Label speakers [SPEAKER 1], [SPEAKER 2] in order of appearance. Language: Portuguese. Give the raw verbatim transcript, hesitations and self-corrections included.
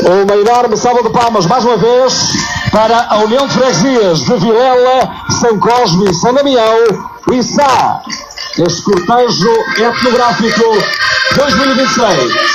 [SPEAKER 1] Uma enorme salva de palmas, mais uma vez, para a União de Freguesias de Vilela, São Cosme e São Damião, e S A, este cortejo etnográfico dois mil e vinte e seis.